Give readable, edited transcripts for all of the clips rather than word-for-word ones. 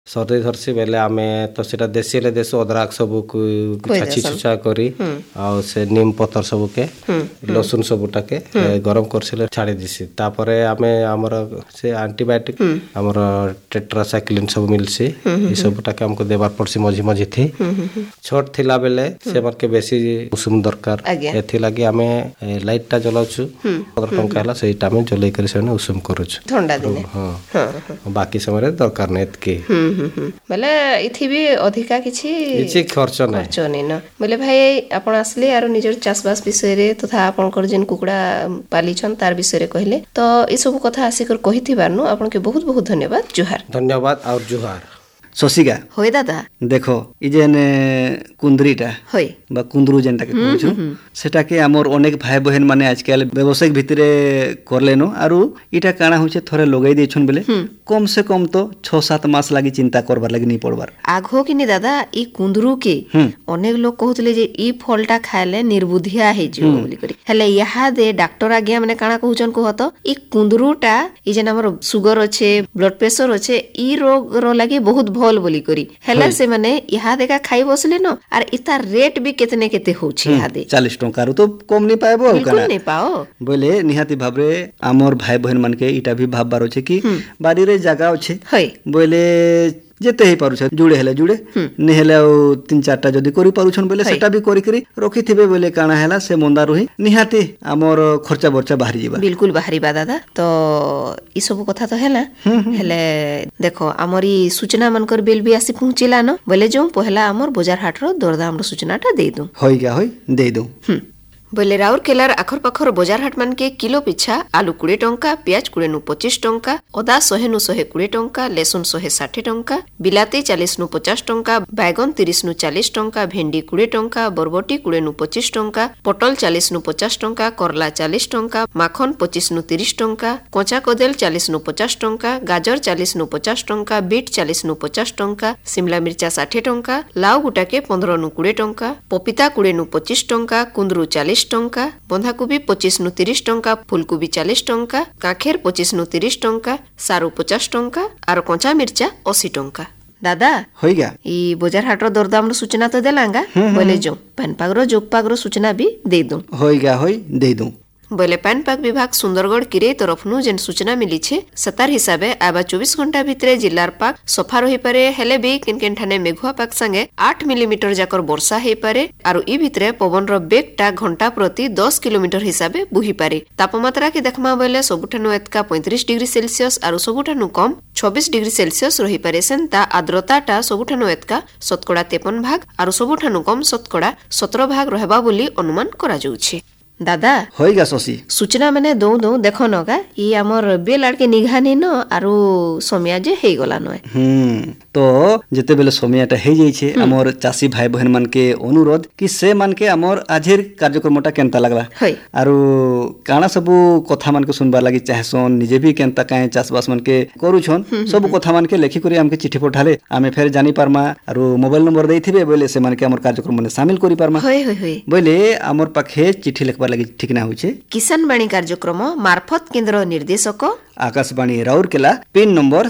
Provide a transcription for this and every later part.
सर्दी धरसी बेले आमे तो सेटा देसी ले देसो अदरक सब को छाची छुछा करी आ से नीम पत्तर सब के लहसुन सबटा के गरम करसिले छाड़ी दिसी तापरे आमे हमर से एंटीबायोटिक हमर टेट्रासाइक्लिन सब मिलसी ई सबटा के हमको देबार पड़सी मझी मझी थी छोट थिला बेले से मर के बेसी उषुम दरकार एथि लागि आमे लाइट टा जलाउछु 15 टंका हला सेटा में जलाई करी सेने उषुम करूछु ठंडा दिने हां बाकी समय दरकार नै एतके बेले इथि भी अधिका किछि खर्च नै न बेले भाई आपण असले आरो निजर चासबास विषय रे तथा आपण कर जेन कुकुडा पाली छन तार विषय रे कहले तो ई सब कथा आसी कर कहिथि बारनु आपण के बहुत बहुत धन्यवाद जुहार। धन्यवाद और जुहार। शशिका होय दादा देखो ई जेन कुंदरीटा होय बा कुंदरू जेनटा के कहछु सेटा के हमर अनेक भाई बहन माने आजकल व्यवसायिक भितरे करलेनो आरो इटा काना होचे थोरे लगाई देछन बेले कम से कम तो 6-7 मास लागि चिंता करबार लागि नहीं पड़बार आघो कि नि दादा ई कुंदरू के अनेक लोग कहतले जे ई फलटा खाइले निर्बुद्धिया हे जो बोली करी हेले यहा दे डॉक्टर आज्ञा माने काना कहउचन कहत ई कुंदरूटा ई जेन हमर सुगर अच्छे ब्लड प्रेशर अच्छे ई रोग रो लागि बहुत भल बोली करी हेले से माने यहा देखा खाई बसले न आर इता रेट भी केतने केते होछि यहा दे 40 टंका रो तो कम नहीं पाएबो बिल्कुल नहीं पाओ बोले निहाती भाबरे हमर भाई बहन मन के इटा भी भाबबार छै कि बाड़ी रे जगह अछि बोले जेते ही पारुछ जुड़े हेले जुड़े ने हेले 3-4टा जदी करि पारुछन बोले सेटा भी करि करि रखि थिबे बोले काना हैला से मंदा रही निहाती हमर खर्चा बर्चा बाहरी जीवा बिल्कुल बाहरी बा दादा तो ई सब कथा तो हैला हेले देखो हमरी सूचना मनकर बिल भी आसी पहुंचिला न बोले जो पहला हमर बाजार हाट रो दरदाम रो सूचनाटा दे दू होई गया होई दे दू बोले राउरकेलार आखर पाखर बाजार हाट मान के किलो पिछा आलू 20 टंका प्याज 20 नु 25 टंका अदा 100 नु 120 टंका लेसुन 160 टंका बिलाती 40 नु 50 टंका बैगन 30 नु 40 टंका भेंडी 20 टंका बरबटी 20 नु 25 टंका पटल 40 नु 50 टंका करला 40 टंका माखन 25 नु 30 टंका कच्चा कदल 40 नु 50 टंका गाजर 40 नु 50 टंका बीट 40 नु 50 टंका शिमला मिर्चा 60 टंका लाउ गुटा के 15 नु 20 टंका पपीता 20 नु 25 टंका कुंदरू 40 टंका बंधाकोबी 25 नु 30 टंका फूलकोबी 40 टंका काखेर 25 नु 30 टंका सारू 50 टंका और कच्चा मिर्चा 80 टंका दादा होई गया ई बाजार हाट रो दरदाम रो सूचना तो देलांगा बोले जो पानपाग रो जोगपाग रो सूचना भी दे दूं होई गया होई दे दूं बोले पानपाग विभाग सुंदरगढ़ किरे तरफनु जेन सूचना मिली छे सतार हिसाबे आबा 24 घंटा भितरे जिल्लार पाक सफा रही पारे हेले भी किन ठाने मेघुआ पाक संगे 8 मिलीमीटर जाकर वर्षा हे पारे आरो ई भितरे पवन रो बेगटा घंटा प्रति 10 किलोमीटर हिसाबे बुही पारे तापमात्रा के देखमा बोले सबुठानु एतका 35 डिग्री सेल्सियस आरो सबुठानु कम 26 डिग्री सेल्सियस रही पारे सेंता आर्द्रताटा सबुठानु एतका 53 भाग आरो सबुठानु कम 17 भाग रहबा बोली अनुमान करा जाउछि दादा होइगा शशि सूचना माने दो देखो न का ई हमर बेल आड़ के निघानी न आरो समय जे हे गला न तो जते बेले समयटा हे जाई छे हमर चासी भाई बहन मन के अनुरोध कि से मन के हमर आजेर कार्यक्रमटा केनता लागला आरो काना सब कथा मन के सुनबा लागि चाहसन निजे भी केनता काए चासबास मन के करूछन सब कथा मन के लेखि करी हमके चिट्ठी पठाले आमे फेर जानि पारमा आरो मोबाइल नंबर देइथिबे बोले से मन के हमर कार्यक्रम में शामिल करी पारमा बोले हमर पाखे चिट्ठी लिखबा लागि ठीक ना होचे किसान वाणी कार्यक्रम मार्फत केंद्र निर्देशक आकाशवाणी राउरकेला पिन नंबर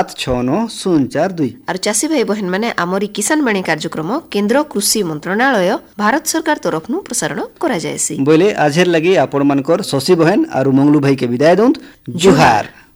769042 और चासी भाई बहन माने आमरी किसान वाणी कार्यक्रम केंद्र कृषि मंत्रालय भारत सरकार तरफ नु प्रसारण करा जायसी बोले आजेर लगी आपण मानकर शशि बहन और मंगलू भाई के विदाय दउत जुहार।